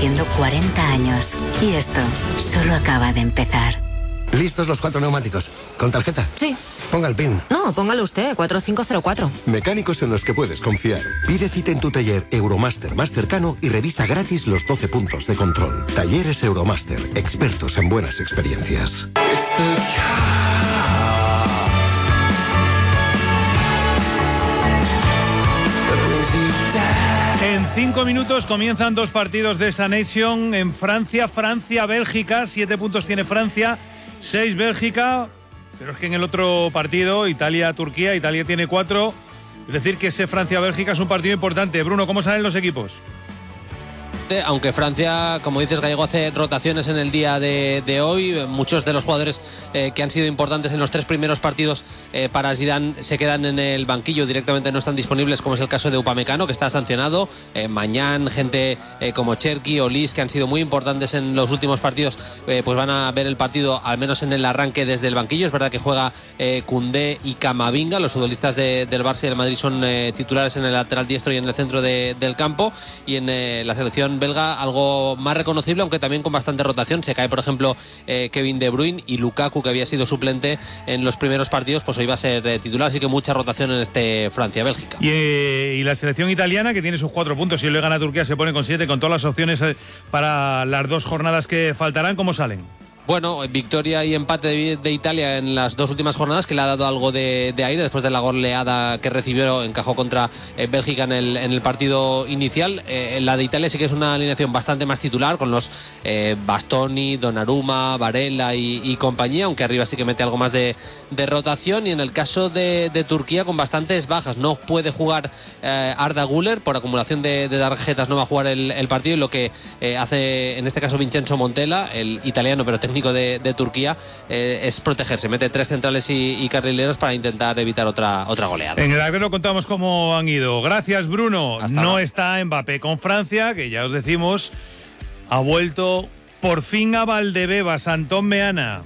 haciendo 40 años. Y esto solo acaba de empezar. ¿Listos los 4 neumáticos? ¿Con tarjeta? Sí. Ponga el PIN. No, póngalo usted, 4504. Mecánicos en los que puedes confiar. Pide cita en tu taller Euromaster más cercano y revisa gratis los 12 puntos de control. Talleres Euromaster, expertos en buenas experiencias. En 5 minutos comienzan 2 partidos de esta Nation en Francia. Francia-Bélgica, 7 puntos tiene Francia, 6 Bélgica. Pero es que en el otro partido, Italia-Turquía, Italia tiene 4. Es decir, que ese Francia-Bélgica es un partido importante. Bruno, ¿cómo salen los equipos? Aunque Francia, como dices, Gallego, hace rotaciones en el día de hoy. Muchos de los jugadores que han sido importantes en los 3 primeros partidos para Zidane se quedan en el banquillo, directamente no están disponibles, como es el caso de Upamecano, que está sancionado. Mañán, gente como Cherki o Lis, que han sido muy importantes en los últimos partidos, pues van a ver el partido, al menos en el arranque, desde el banquillo. Es verdad que juega Koundé y Camavinga. Los futbolistas del Barça y del Madrid son titulares en el lateral diestro y en el centro del campo. Y en la selección belga algo más reconocible, aunque también con bastante rotación. Se cae, por ejemplo, Kevin De Bruyne, y Lukaku, que había sido suplente en los primeros partidos, pues hoy va a ser titular, así que mucha rotación en este Francia-Bélgica. Y la selección italiana, que tiene sus 4 puntos, si hoy le gana a Turquía se pone con 7, con todas las opciones para las 2 jornadas que faltarán. ¿Cómo salen? Bueno, victoria y empate de Italia en las 2 últimas jornadas, que le ha dado algo de aire después de la goleada que recibió, encajó contra Bélgica en el partido inicial. La de Italia sí que es una alineación bastante más titular, con los Bastoni, Donnarumma, Varela y compañía, aunque arriba sí que mete algo más de rotación. Y en el caso de Turquía, con bastantes bajas, no puede jugar Arda Güler por acumulación de tarjetas, no va a jugar el partido, y lo que hace en este caso Vincenzo Montella, el italiano pero técnico de Turquía, es protegerse, mete 3 centrales y carrileros para intentar evitar otra goleada. En el Agrero contamos cómo han ido. Gracias, Bruno. Hasta no ahora. Está Mbappé con Francia, que ya os decimos, ha vuelto por fin a Valdebebas. Antón Meana.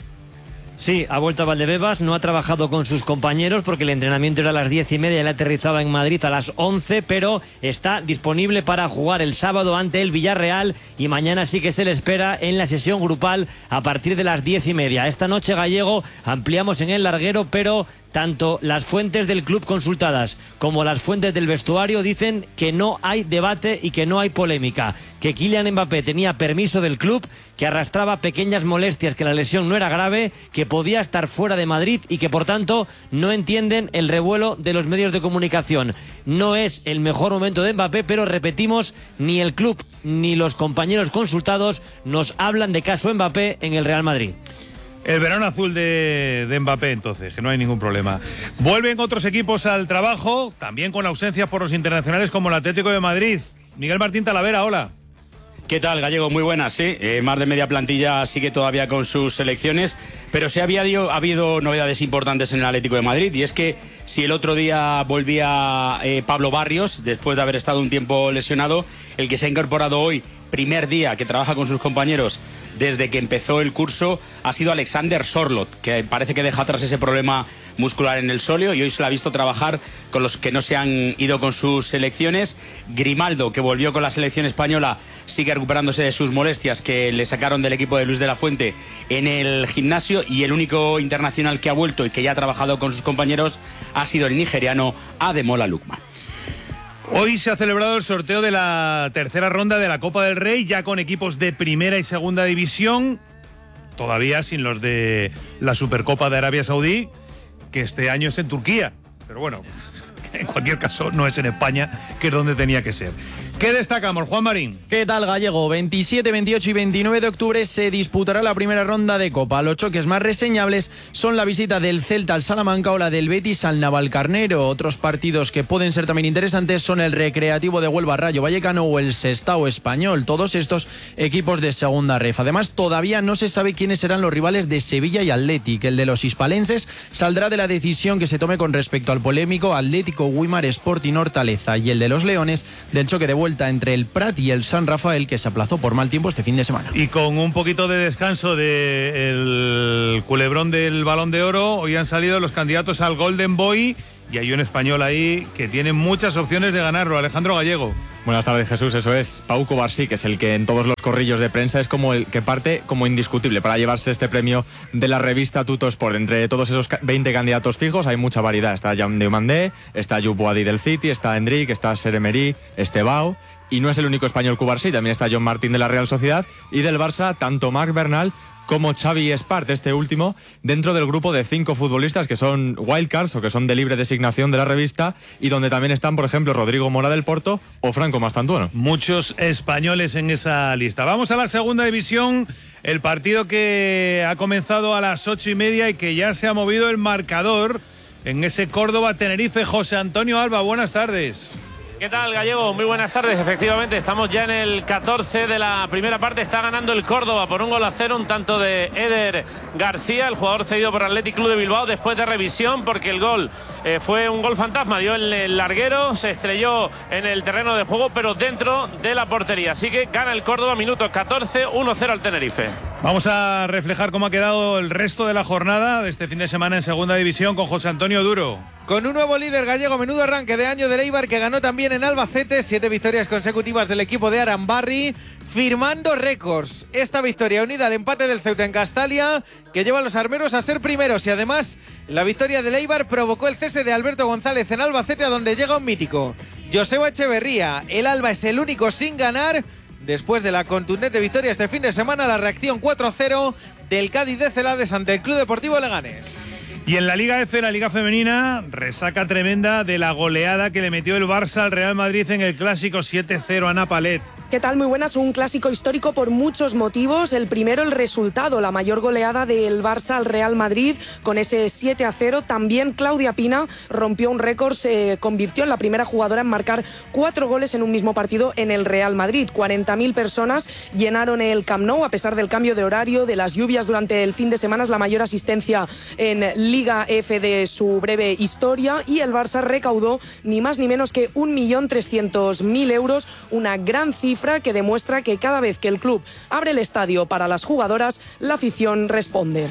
Sí, ha vuelto a Valdebebas, no ha trabajado con sus compañeros porque el entrenamiento era a las 10:30 y él aterrizaba en Madrid a las 11, pero está disponible para jugar el sábado ante el Villarreal, y mañana sí que se le espera en la sesión grupal a partir de las 10:30. Esta noche, Gallego, ampliamos en el larguero, pero tanto las fuentes del club consultadas como las fuentes del vestuario dicen que no hay debate y que no hay polémica, que Kylian Mbappé tenía permiso del club, que arrastraba pequeñas molestias, que la lesión no era grave, que podía estar fuera de Madrid y que por tanto no entienden el revuelo de los medios de comunicación. No es el mejor momento de Mbappé, pero repetimos, ni el club ni los compañeros consultados nos hablan de caso Mbappé en el Real Madrid. El verano azul de Mbappé, entonces, que no hay ningún problema. Vuelven otros equipos al trabajo, también con ausencias por los internacionales, como el Atlético de Madrid. Miguel Martín Talavera, hola. ¿Qué tal, Gallego? Muy buenas, sí. Más de media plantilla sigue todavía con sus selecciones, pero sí ha habido novedades importantes en el Atlético de Madrid, y es que si el otro día volvía Pablo Barrios, después de haber estado un tiempo lesionado, el que se ha incorporado hoy, primer día que trabaja con sus compañeros desde que empezó el curso, ha sido Alexander Sorloth, que parece que deja atrás ese problema muscular en el sóleo, y hoy se lo ha visto trabajar con los que no se han ido con sus selecciones. Grimaldo, que volvió con la selección española, sigue recuperándose de sus molestias que le sacaron del equipo de Luis de la Fuente en el gimnasio, y el único internacional que ha vuelto y que ya ha trabajado con sus compañeros ha sido el nigeriano Ademola Lookman. Hoy se ha celebrado el sorteo de la tercera ronda de la Copa del Rey, ya con equipos de primera y segunda división, todavía sin los de la Supercopa de Arabia Saudí, que este año es en Turquía. Pero bueno, en cualquier caso no es en España, que es donde tenía que ser. ¿Qué destacamos, Juan Marín? ¿Qué tal, Gallego? 27, 28 y 29 de octubre se disputará la primera ronda de Copa. Los choques más reseñables son la visita del Celta al Salamanca o la del Betis al Navalcarnero. Otros partidos que pueden ser también interesantes son el Recreativo de Huelva Rayo Vallecano o el Sestao Español. Todos estos equipos de segunda ref. Además, todavía no se sabe quiénes serán los rivales de Sevilla y Athletic. El de los hispalenses saldrá de la decisión que se tome con respecto al polémico Atlético Güímar Sporting Hortaleza, y el de los leones del choque de vuelta entre el Prat y el San Rafael, que se aplazó por mal tiempo este fin de semana. Y con un poquito de descanso del culebrón del Balón de Oro, hoy han salido los candidatos al Golden Boy, y hay un español ahí que tiene muchas opciones de ganarlo, Alejandro Gallego. Buenas tardes, Jesús. Eso es. Pau Kovarsí, que es el que en todos los corrillos de prensa es como el que parte como indiscutible para llevarse este premio de la revista Tuttosport. Entre todos esos 20 candidatos fijos hay mucha variedad. Está Jaume Diomandé, está Youp Boadi del City, está Endrick, está Ser Emery, Estebao. Y no es el único español Kovarsí, también está John Martín de la Real Sociedad y del Barça, tanto Marc Bernal como Xavi Espart, este último, dentro del grupo de 5 futbolistas que son wildcards o que son de libre designación de la revista y donde también están, por ejemplo, Rodrigo Mora del Porto o Franco Mastantuono. Muchos españoles en esa lista. Vamos a la segunda división, el partido que ha comenzado a las 8:30 y que ya se ha movido el marcador en ese Córdoba-Tenerife. José Antonio Alba, buenas tardes. ¿Qué tal, Gallego? Muy buenas tardes. Efectivamente, estamos ya en el 14 de la primera parte. Está ganando el Córdoba por 1-0, un tanto de Eder García, el jugador cedido por Athletic Club de Bilbao, después de revisión, porque el gol fue un gol fantasma. Dio el larguero, se estrelló en el terreno de juego, pero dentro de la portería. Así que gana el Córdoba, minuto 14, 1-0 al Tenerife. Vamos a reflejar cómo ha quedado el resto de la jornada de este fin de semana en segunda división con José Antonio Duro. Con un nuevo líder gallego, menudo arranque de año del Eibar, que ganó también en Albacete, 7 victorias consecutivas del equipo de Arambarri, firmando récords. Esta victoria unida al empate del Ceuta en Castalia, que lleva a los armeros a ser primeros, y además la victoria del Eibar provocó el cese de Alberto González en Albacete, a donde llega un mítico, Joseba Echeverría. El Alba es el único sin ganar. Después de la contundente victoria este fin de semana, la reacción 4-0 del Cádiz de Celades ante el Club Deportivo Leganés. Y en la Liga F, la Liga Femenina, resaca tremenda de la goleada que le metió el Barça al Real Madrid en el clásico 7-0 a Napalet. ¿Qué tal? Muy buenas. Un clásico histórico por muchos motivos. El primero, el resultado, la mayor goleada del Barça al Real Madrid con ese 7-0. También Claudia Pina rompió un récord, se convirtió en la primera jugadora en marcar 4 goles en un mismo partido en el Real Madrid. 40.000 personas llenaron el Camp Nou a pesar del cambio de horario, de las lluvias durante el fin de semana. Es la mayor asistencia en Liga F de su breve historia, y el Barça recaudó ni más ni menos que 1.300.000 euros, una gran cifra que demuestra que cada vez que el club abre el estadio para las jugadoras, la afición responde.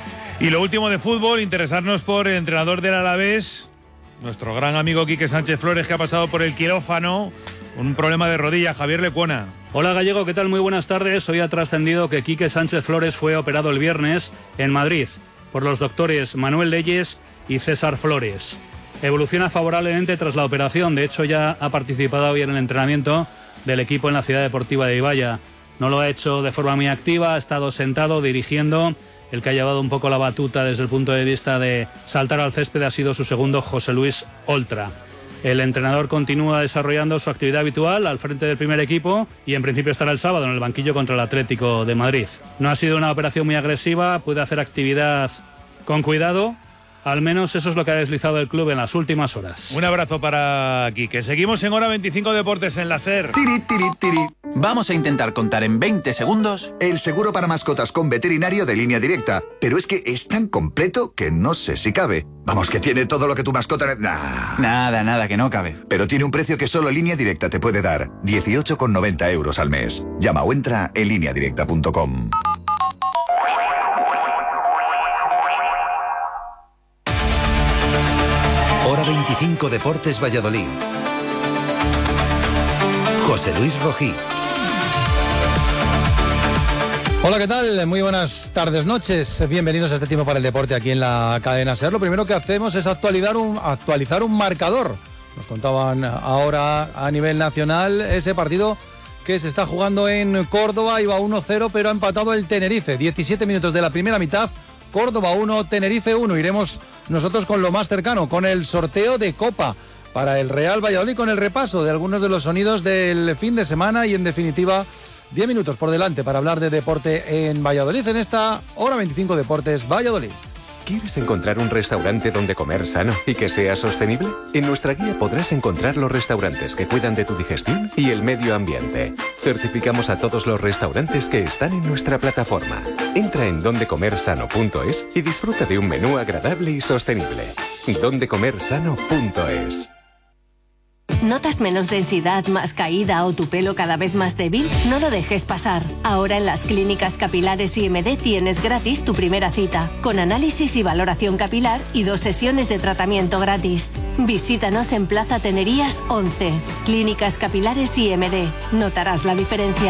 Y lo último de fútbol, interesarnos por el entrenador del Alavés, nuestro gran amigo Quique Sánchez Flores, que ha pasado por el quirófano, un problema de rodilla. Javier Lecuona. Hola, Gallego, ¿qué tal? Muy buenas tardes. Hoy ha trascendido que Quique Sánchez Flores fue operado el viernes en Madrid por los doctores Manuel Leyes y César Flores. Evoluciona favorablemente tras la operación. De hecho, ya ha participado hoy en el entrenamiento del equipo en la Ciudad Deportiva de Ibaya. No lo ha hecho de forma muy activa, ha estado sentado dirigiendo. El que ha llevado un poco la batuta desde el punto de vista de saltar al césped ha sido su segundo, José Luis Oltra. El entrenador continúa desarrollando su actividad habitual al frente del primer equipo y en principio estará el sábado en el banquillo contra el Atlético de Madrid. No ha sido una operación muy agresiva, puede hacer actividad con cuidado. Al menos eso es lo que ha deslizado el club en las últimas horas. Un abrazo para Quique. Seguimos en Hora 25 Deportes en la SER. Tiri, tiri, tiri. Vamos a intentar contar en 20 segundos el seguro para mascotas con veterinario de Línea Directa. Pero es que es tan completo que no sé si cabe. Vamos, que tiene todo lo que tu mascota... Nada, que no cabe. Pero tiene un precio que solo Línea Directa te puede dar. 18,90 € al mes. Llama o entra en lineadirecta.com. Hora 25 Deportes Valladolid. José Luis Rojí. Hola, ¿qué tal? Muy buenas tardes, noches. Bienvenidos a este tiempo para el deporte aquí en la cadena SER. Lo primero que hacemos es actualizar un marcador. Nos contaban ahora a nivel nacional ese partido que se está jugando en Córdoba. Iba 1-0, pero ha empatado el Tenerife. 17 minutos de la primera mitad. Córdoba 1, Tenerife 1. Iremos nosotros con lo más cercano, con el sorteo de Copa para el Real Valladolid, con el repaso de algunos de los sonidos del fin de semana y, en definitiva, 10 minutos por delante para hablar de deporte en Valladolid en esta Hora 25 Deportes Valladolid. ¿Quieres encontrar un restaurante donde comer sano y que sea sostenible? En nuestra guía podrás encontrar los restaurantes que cuidan de tu digestión y el medio ambiente. Certificamos a todos los restaurantes que están en nuestra plataforma. Entra en dondecomersano.es y disfruta de un menú agradable y sostenible. dondecomersano.es. ¿Notas menos densidad, más caída o tu pelo cada vez más débil? No lo dejes pasar. Ahora en las clínicas capilares IMD tienes gratis tu primera cita, con análisis y valoración capilar y 2 sesiones de tratamiento gratis. Visítanos en Plaza Tenerías 11. Clínicas Capilares y MD. Notarás la diferencia.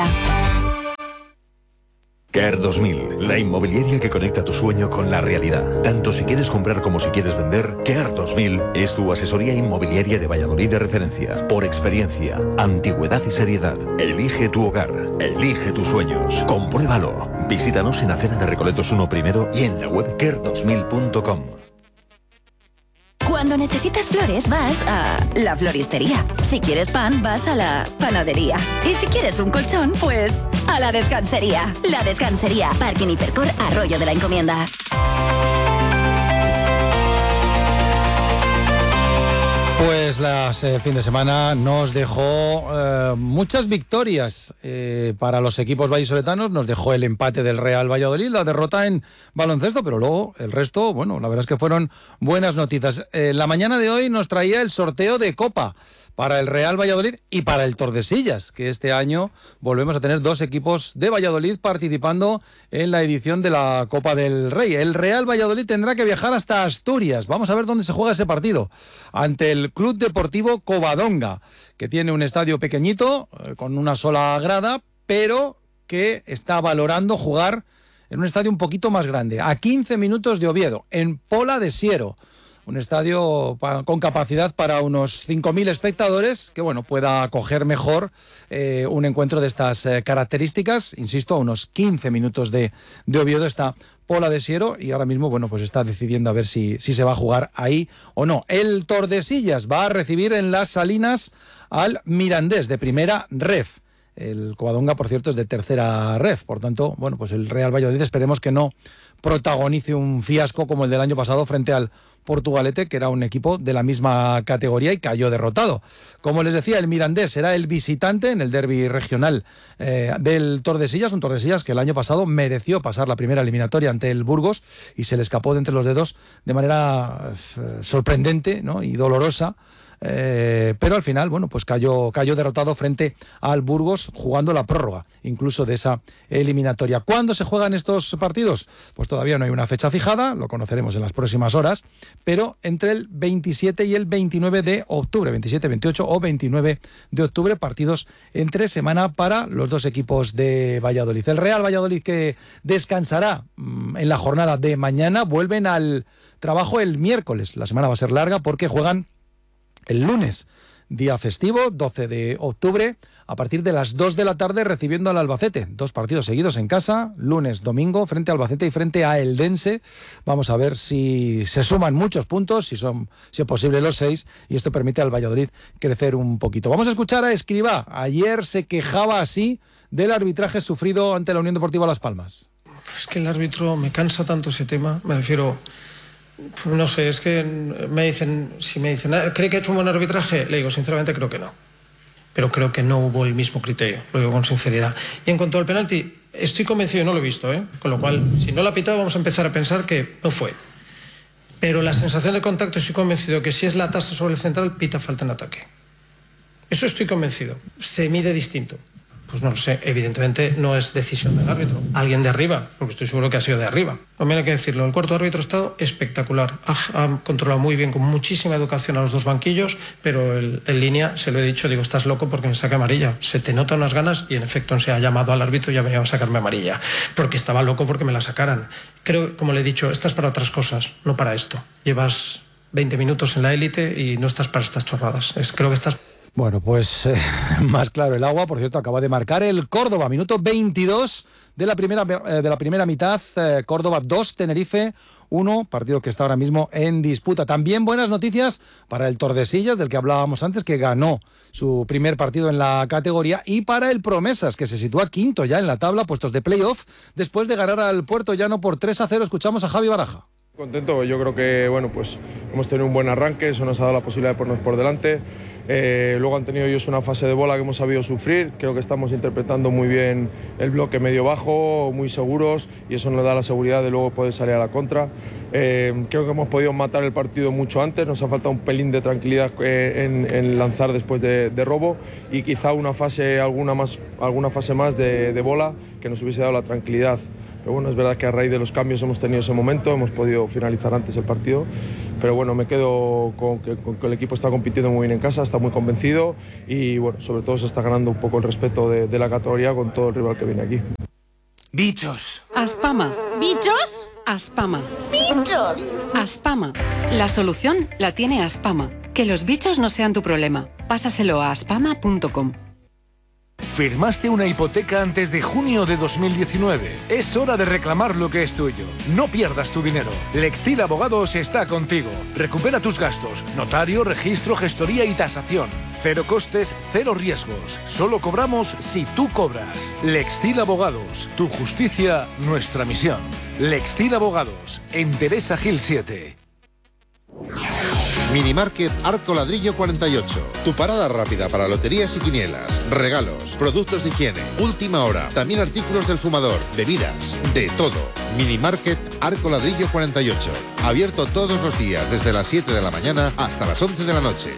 Care 2000, la inmobiliaria que conecta tu sueño con la realidad. Tanto si quieres comprar como si quieres vender, Care 2000 es tu asesoría inmobiliaria de Valladolid de referencia. Por experiencia, antigüedad y seriedad. Elige tu hogar, elige tus sueños. Compruébalo. Visítanos en Acera de Recoletos 1 primero y en la web care2000.com. Cuando necesitas flores vas a la floristería. Si quieres pan vas a la panadería. Y si quieres un colchón, pues a la descansería. La Descansería, Parking Hipercor, Arroyo de la Encomienda. Pues el fin de semana nos dejó muchas victorias para los equipos vallisoletanos. Nos dejó el empate del Real Valladolid, la derrota en baloncesto, pero luego el resto, bueno, la verdad es que fueron buenas noticias. La mañana de hoy nos traía el sorteo de Copa para el Real Valladolid y para el Tordesillas, que este año volvemos a tener dos equipos de Valladolid participando en la edición de la Copa del Rey. El Real Valladolid tendrá que viajar hasta Asturias. Vamos a ver dónde se juega ese partido. Ante el Club Deportivo Covadonga, que tiene un estadio pequeñito, con una sola grada, pero que está valorando jugar en un estadio un poquito más grande, a 15 minutos de Oviedo, en Pola de Siero. Un estadio con capacidad para unos 5.000 espectadores, que bueno, pueda acoger mejor un encuentro de estas características. Insisto, a unos 15 minutos de Oviedo está Pola de Siero y ahora mismo, bueno, pues está decidiendo a ver si se va a jugar ahí o no. El Tordesillas va a recibir en Las Salinas al Mirandés de primera ref. El Covadonga, por cierto, es de tercera ref. Por tanto, bueno, pues el Real Valladolid esperemos que no protagonice un fiasco como el del año pasado frente al Portugalete, que era un equipo de la misma categoría y cayó derrotado. Como les decía, el Mirandés será el visitante en el derbi regional del Tordesillas, un Tordesillas que el año pasado mereció pasar la primera eliminatoria ante el Burgos y se le escapó de entre los dedos de manera sorprendente, ¿no?, y dolorosa. Pero al final, bueno, pues cayó derrotado frente al Burgos jugando la prórroga, incluso de esa eliminatoria. ¿Cuándo se juegan estos partidos? Pues todavía no hay una fecha fijada, lo conoceremos en las próximas horas, pero entre el 27 y el 29 de octubre, 27, 28 o 29 de octubre, partidos entre semana para los dos equipos de Valladolid. El Real Valladolid, que descansará en la jornada de mañana, vuelven al trabajo el miércoles. La semana va a ser larga porque juegan el lunes, día festivo, 12 de octubre, a partir de las 2 de la tarde recibiendo al Albacete. Dos partidos seguidos en casa, lunes, domingo, frente a Albacete y frente a Eldense. Vamos a ver si se suman muchos puntos, si es posible los 6, y esto permite al Valladolid crecer un poquito. Vamos a escuchar a Escribá. Ayer se quejaba así del arbitraje sufrido ante la Unión Deportiva Las Palmas. Es que el árbitro, me cansa tanto ese tema, me refiero... No sé, es que si me dicen, ¿cree que ha hecho un buen arbitraje? Le digo, sinceramente, creo que no. Pero creo que no hubo el mismo criterio, lo digo con sinceridad. Y en cuanto al penalti, estoy convencido, no lo he visto, con lo cual, si no lo ha pitado, vamos a empezar a pensar que no fue. Pero la sensación de contacto, estoy convencido que si es la tasa sobre el central, pita falta en ataque. Eso estoy convencido. Se mide distinto. Pues no lo sé, evidentemente no es decisión del árbitro. Alguien de arriba, porque estoy seguro que ha sido de arriba. También hay que decirlo, el cuarto árbitro ha estado espectacular. Ha controlado muy bien, con muchísima educación a los dos banquillos, pero en línea, se lo he dicho, digo, estás loco porque me saca amarilla. Se te notan unas ganas y en efecto se ha llamado al árbitro y ya venía a sacarme amarilla, porque estaba loco porque me la sacaran. Creo, como le he dicho, estás para otras cosas, no para esto. Llevas 20 minutos en la élite y no estás para estas chorradas. Creo que estás... Bueno, pues más claro el agua. Por cierto, acaba de marcar el Córdoba, minuto 22 de la primera mitad. Córdoba 2, Tenerife 1, partido que está ahora mismo en disputa. También buenas noticias para el Tordesillas, del que hablábamos antes, que ganó su primer partido en la categoría, y para el Promesas, que se sitúa quinto ya en la tabla, puestos de playoff, después de ganar al Puerto Llano por 3-0. Escuchamos a Javi Baraja. Contento, yo creo que bueno, pues hemos tenido un buen arranque, eso nos ha dado la posibilidad de ponernos por delante. Luego han tenido ellos una fase de bola que hemos sabido sufrir. Creo que estamos interpretando muy bien el bloque medio-bajo, muy seguros, y eso nos da la seguridad de luego poder salir a la contra. Creo que hemos podido matar el partido mucho antes, nos ha faltado un pelín de tranquilidad en lanzar después de robo, y quizá alguna fase más de bola que nos hubiese dado la tranquilidad. Pero bueno, es verdad que a raíz de los cambios hemos tenido ese momento, hemos podido finalizar antes el partido bueno, me quedo con que el equipo está compitiendo muy bien en casa, está muy convencido y bueno, sobre todo se está ganando un poco el respeto de la categoría con todo el rival que viene aquí. Bichos. Aspama. ¿Bichos? Aspama. ¡Bichos! Aspama. La solución la tiene Aspama. Que los bichos no sean tu problema. Pásaselo a aspama.com. Firmaste una hipoteca antes de junio de 2019. Es hora de reclamar lo que es tuyo. No pierdas tu dinero. Lextil Abogados está contigo. Recupera tus gastos. Notario, registro, gestoría y tasación. Cero costes, cero riesgos. Solo cobramos si tú cobras. Lextil Abogados. Tu justicia, nuestra misión. Lextil Abogados. En Teresa Gil 7. Minimarket Arco Ladrillo 48. Tu parada rápida para loterías y quinielas, regalos, productos de higiene, última hora, también artículos del fumador, bebidas, de todo. Minimarket Arco Ladrillo 48. Abierto todos los días desde las 7 de la mañana hasta las 11 de la noche.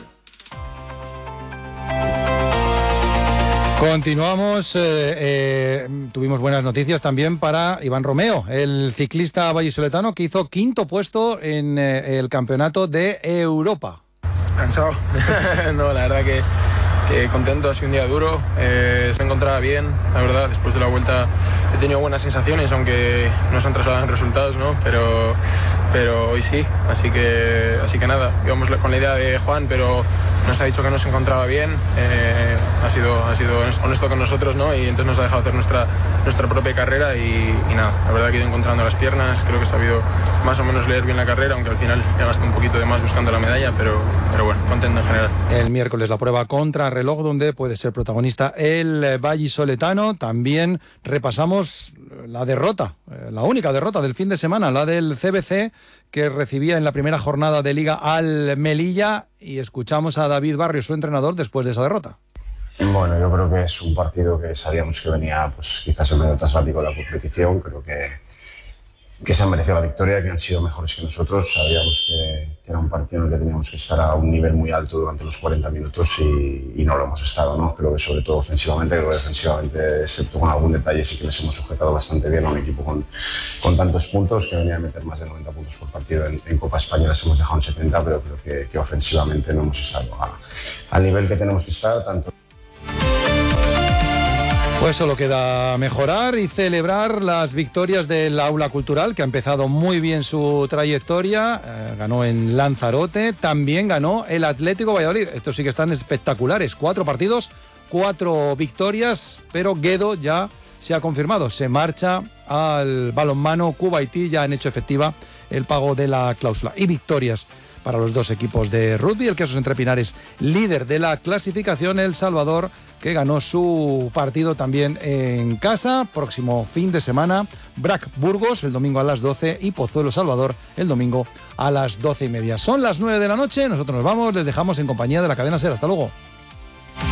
Continuamos, tuvimos buenas noticias también para Iván Romeo, el ciclista vallisoletano que hizo quinto puesto en el campeonato de Europa. Cansado, no, la verdad que contento, ha sido un día duro, se encontraba bien, la verdad, después de la vuelta he tenido buenas sensaciones, aunque no se han trasladado en resultados, ¿no? Pero hoy sí, así que nada, íbamos con la idea de Juan, pero nos ha dicho que no se encontraba bien, ha sido honesto con nosotros, ¿no? Y entonces nos ha dejado hacer nuestra propia carrera y nada, la verdad que he ido encontrando las piernas, creo que he sabido más o menos leer bien la carrera, aunque al final he gastado un poquito de más buscando la medalla, pero bueno, contento en general. El miércoles la prueba contra reloj donde puede ser protagonista el vallisoletano. También repasamos la derrota, la única derrota del fin de semana, la del CBC, que recibía en la primera jornada de Liga al Melilla, y escuchamos a David Barrio, su entrenador, después de esa derrota. Bueno, yo creo que es un partido que sabíamos que venía pues quizás en medio transatlántico de la competición. Creo que se han merecido la victoria, que han sido mejores que nosotros. Sabíamos que era un partido en el que teníamos que estar a un nivel muy alto durante los 40 minutos y no lo hemos estado, ¿no? Creo que sobre todo ofensivamente, excepto con algún detalle, sí que les hemos sujetado bastante bien a un equipo con tantos puntos, que venía a meter más de 90 puntos por partido. En Copa España les hemos dejado en 70, pero creo que ofensivamente no hemos estado al nivel que tenemos que estar, tanto. Pues solo queda mejorar y celebrar las victorias del Aula Cultural, que ha empezado muy bien su trayectoria. Ganó en Lanzarote, también ganó el Atlético Valladolid. Estos sí que están espectaculares. 4 partidos, 4 victorias, pero Guedo ya se ha confirmado. Se marcha al balonmano. Cuba y Haití ya han hecho efectiva el pago de la cláusula. Y victorias para los dos equipos de rugby. El Quesos Entre Pinares, líder de la clasificación. El Salvador, que ganó su partido también en casa. Próximo fin de semana, Brac Burgos el domingo a las 12 y Pozuelo Salvador el domingo a las 12:30. Son las 9 de la noche, nosotros nos vamos, les dejamos en compañía de la cadena SER. Hasta luego.